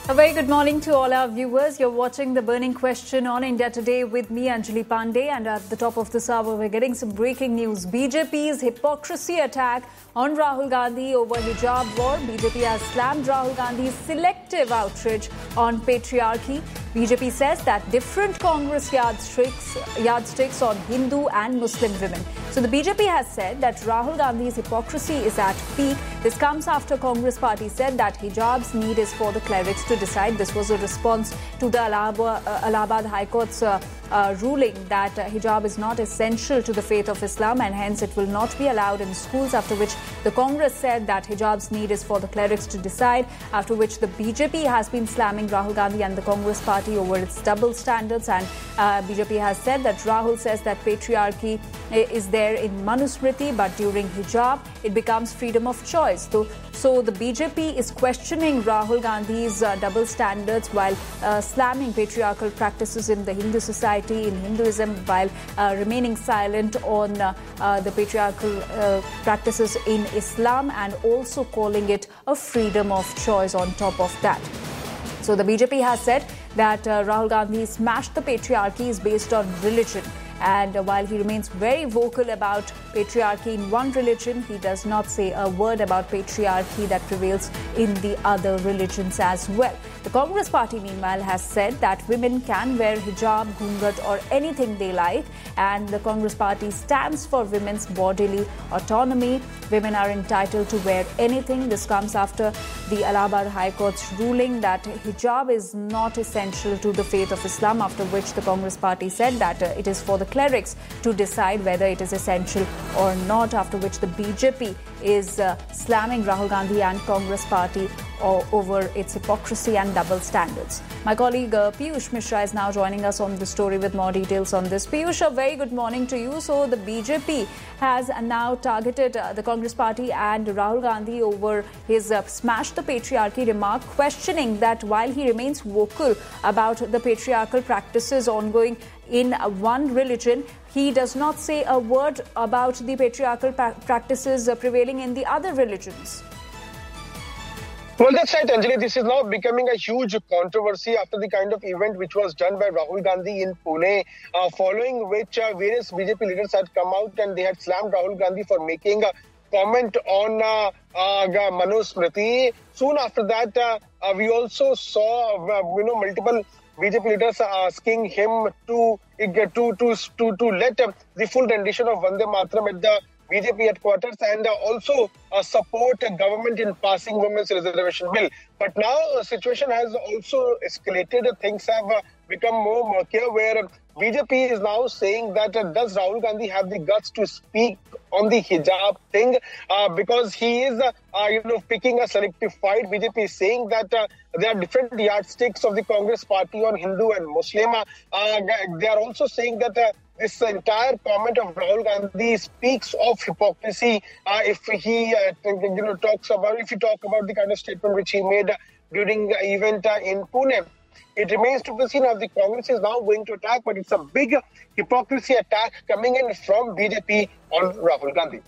A very good morning to all our viewers. You're watching The Burning Question on India Today with me, Anjali Pandey. And at the top of this hour, we're getting some breaking news. BJP's hypocrisy attack on Rahul Gandhi over hijab war. BJP has slammed Rahul Gandhi's selective outrage on patriarchy. BJP says that different Congress yardsticks on Hindu and Muslim women. So the BJP has said that Rahul Gandhi's hypocrisy is at peak. This comes after Congress party said that hijab's need is for the clerics to decide. This was a response to the Allahabad High Court's ruling that hijab is not essential to the faith of Islam and hence it will not be allowed in schools, after which the Congress said that hijab's need is for the clerics to decide, after which the BJP has been slamming Rahul Gandhi and the Congress party over its double standards. And BJP has said that Rahul says that patriarchy is there in Manusmriti, but during hijab it becomes freedom of choice. So the BJP is questioning Rahul Gandhi's double standards while slamming patriarchal practices in the Hindu society, in Hinduism, while remaining silent on the patriarchal practices in Islam, and also calling it a freedom of choice on top of that. So the BJP has said that Rahul Gandhi smashed the patriarchy is based on religion. And while he remains very vocal about patriarchy in one religion, he does not say a word about patriarchy that prevails in the other religions as well. The Congress party, meanwhile, has said that women can wear hijab, ghungat or anything they like. And the Congress party stands for women's bodily autonomy. Women are entitled to wear anything. This comes after the Allahabad High Court's ruling that hijab is not essential to the faith of Islam, after which the Congress party said that it is for the clerics to decide whether it is essential or not, after which the BJP is slamming Rahul Gandhi and Congress party over its hypocrisy and double standards. My colleague Piyush Mishra is now joining us on the story with more details on this. Piyush, a very good morning to you. So the BJP has now targeted the Congress party and Rahul Gandhi over his smash the patriarchy remark, questioning that while he remains vocal about the patriarchal practices ongoing in one religion, he does not say a word about the patriarchal practices prevailing in the other religions. Well, that's right, Anjali. This is now becoming a huge controversy after the kind of event which was done by Rahul Gandhi in Pune, following which various BJP leaders had come out and they had slammed Rahul Gandhi for making a comment on Manusmriti. Soon after that, we also saw, multiple BJP leaders asking him to let the full rendition of Vande Mataram at the BJP headquarters and also support government in passing women's reservation bill. But now the situation has also escalated. Things have become more murkier, where BJP is now saying that does Rahul Gandhi have the guts to speak on the hijab thing, because he is picking a selective fight. BJP is saying that there are different yardsticks of the Congress party on Hindu and Muslim. They are also saying that this entire comment of Rahul Gandhi speaks of hypocrisy. If he talk about the kind of statement which he made during the event in Pune. It remains to be seen how the Congress is now going to attack, but it's a big hypocrisy attack coming in from BJP on Rahul Gandhi.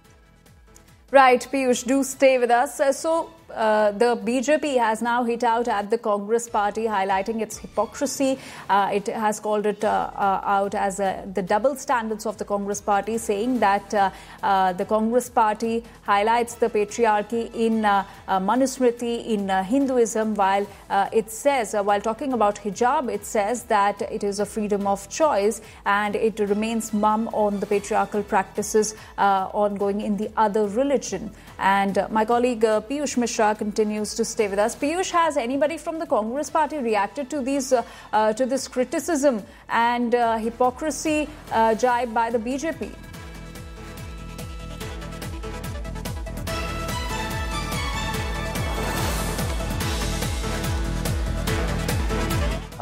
Right, Piyush, do stay with us. The BJP has now hit out at the Congress party, highlighting its hypocrisy. It has called it out as the double standards of the Congress party, saying that the Congress party highlights the patriarchy in Manusmriti, in Hinduism, while it says, while talking about hijab, it says that it is a freedom of choice and it remains mum on the patriarchal practices ongoing in the other religion. And my colleague Piyush Mishra continues to stay with us. Piyush, has anybody from the Congress party reacted to this criticism and hypocrisy jibe by the BJP?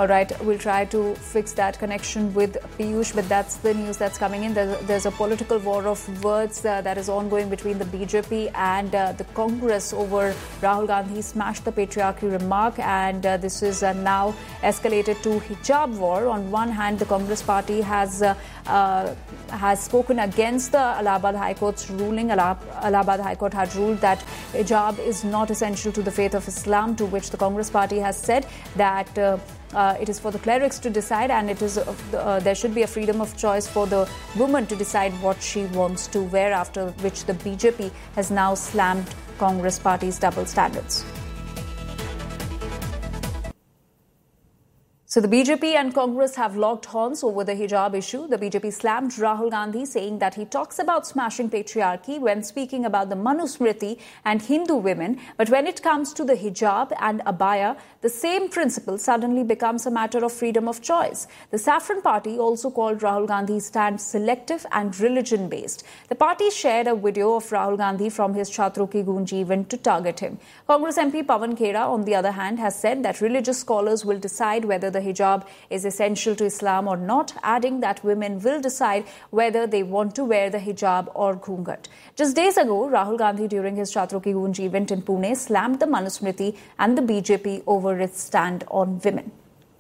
All right, we'll try to fix that connection with Piyush, but that's the news that's coming in. There's a political war of words that is ongoing between the BJP and the Congress over Rahul Gandhi's smash the patriarchy remark, and this is now escalated to hijab war. On one hand, the Congress party has spoken against the Allahabad High Court's ruling. Allahabad High Court had ruled that hijab is not essential to the faith of Islam, to which the Congress party has said that it is for the clerics to decide, and it is there should be a freedom of choice for the woman to decide what she wants to wear, after which the BJP has now slammed Congress party's double standards. So the BJP and Congress have locked horns over the hijab issue. The BJP slammed Rahul Gandhi, saying that he talks about smashing patriarchy when speaking about the Manusmriti and Hindu women. But when it comes to the hijab and abaya, the same principle suddenly becomes a matter of freedom of choice. The Saffron Party also called Rahul Gandhi's stand selective and religion-based. The party shared a video of Rahul Gandhi from his Chhatron Ki Goonj event to target him. Congress MP Pawan Khera, on the other hand, has said that religious scholars will decide whether the hijab is essential to Islam or not, adding that women will decide whether they want to wear the hijab or ghungat. Just days ago, Rahul Gandhi, during his Chhatron Ki Goonj event in Pune, slammed the Manusmriti and the BJP over its stand on women.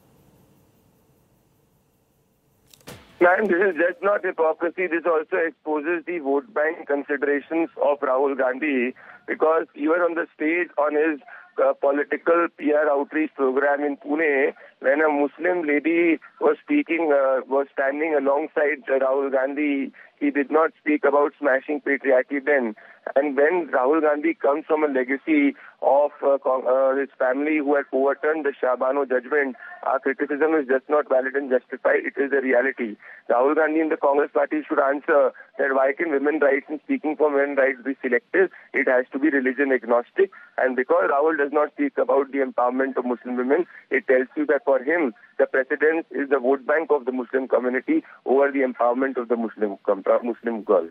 Ma'am, this is just not hypocrisy. This also exposes the vote bank considerations of Rahul Gandhi, because even on the stage on his political PR outreach program in Pune, when a Muslim lady was speaking, was standing alongside Rahul Gandhi, he did not speak about smashing patriarchy then. And when Rahul Gandhi comes from a legacy of his family who had overturned the Shah Bano judgment, our criticism is just not valid and justified. It is a reality. Rahul Gandhi and the Congress party should answer that why can women's rights and speaking for women's rights be selective? It has to be religion agnostic. And because Rahul does not speak about the empowerment of Muslim women, it tells you that for him, the precedence is the vote bank of the Muslim community over the empowerment of the Muslim girl.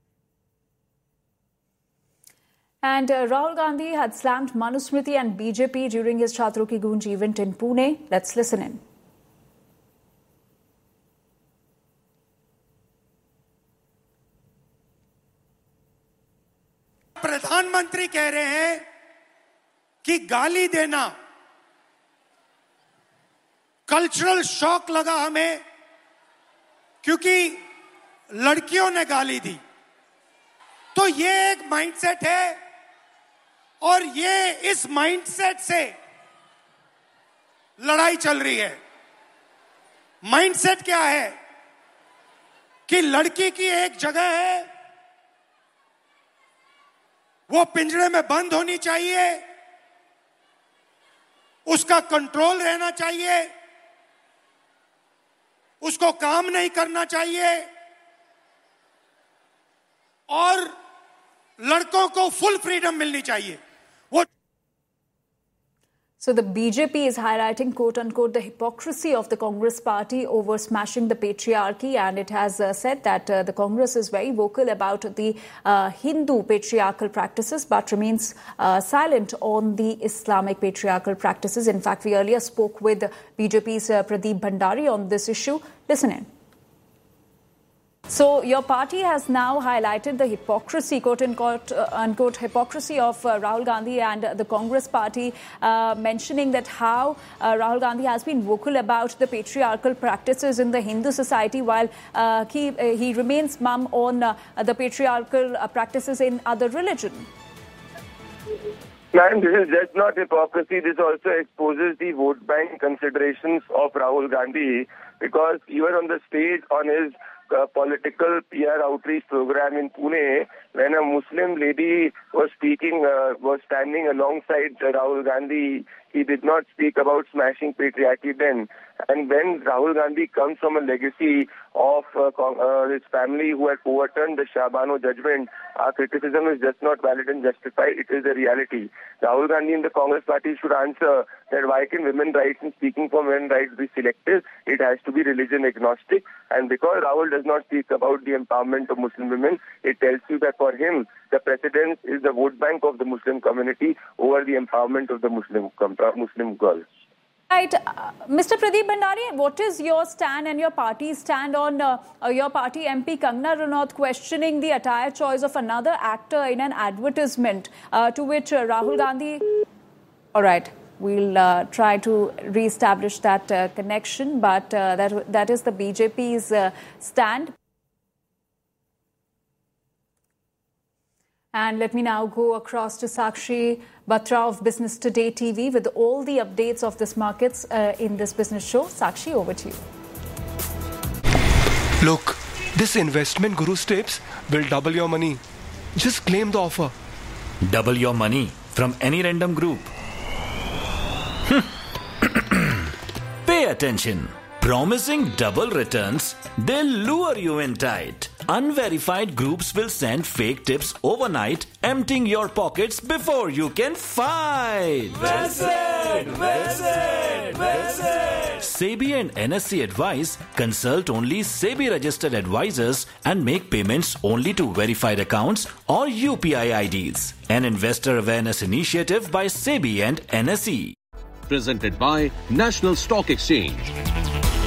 And Rahul Gandhi had slammed Manusmriti and BJP during his Chhatron Ki Goonj event in Pune. Let's listen in. प्रधानमंत्री कह रहे हैं कि गाली देना cultural shock लगा हमें, क्योंकि लड़कियों ने गाली दी। तो ये एक माइंडसेट है, और ये इस माइंडसेट से लड़ाई चल रही है। माइंडसेट क्या है कि लड़की की एक जगह है, वो पिंजरे में बंद होनी चाहिए, उसका कंट्रोल रहना चाहिए, उसको काम नहीं करना चाहिए, और लड़कों को फुल फ्रीडम मिलनी चाहिए। So the BJP is highlighting, quote-unquote, the hypocrisy of the Congress party over smashing the patriarchy, and it has said that the Congress is very vocal about the Hindu patriarchal practices but remains silent on the Islamic patriarchal practices. In fact, we earlier spoke with BJP's Pradeep Bhandari on this issue. Listen in. So your party has now highlighted the hypocrisy, quote-unquote, hypocrisy of Rahul Gandhi and the Congress party, mentioning that how Rahul Gandhi has been vocal about the patriarchal practices in the Hindu society, while he remains mum on the patriarchal practices in other religions. Ma'am, this is just not hypocrisy. This also exposes the vote bank considerations of Rahul Gandhi, because even on the stage on his political PR outreach program in Pune, when a Muslim lady was speaking, was standing alongside Rahul Gandhi, he did not speak about smashing patriarchy then. And when Rahul Gandhi comes from a legacy of his family who had overturned the Shah Bano judgment, our criticism is just not valid and justified. It is a reality. Rahul Gandhi and the Congress party should answer that why can women's rights and speaking for women's rights be selective? It has to be religion agnostic. And because Rahul does not speak about the empowerment of Muslim women, it tells you that for him, the precedence is the vote bank of the Muslim community over the empowerment of the Muslim girl. Right. Mr. Pradeep Bhandari, what is your stand and your party's stand on your party MP Kangana Ranaut questioning the attire choice of another actor in an advertisement to which Rahul Gandhi... All right, we'll try to re-establish that connection, but that is the BJP's stand. And let me now go across to Sakshi Batra of Business Today TV with all the updates of this markets in this business show. Sakshi, over to you. Look, this investment Guru's tips will double your money. Just claim the offer. Double your money from any random group. Pay attention. Promising double returns, they'll lure you in tight. Unverified groups will send fake tips overnight, emptying your pockets before you can fight. Visit! SEBI and NSE advise consult only SEBI registered advisors and make payments only to verified accounts or UPI IDs. An investor awareness initiative by SEBI and NSE. Presented by National Stock Exchange.